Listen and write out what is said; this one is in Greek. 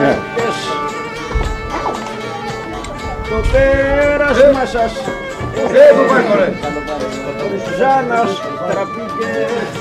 Μάρκες. Το πέρασμα σας. Πού πάει, μωρέ. Ζάνας τραπήκε.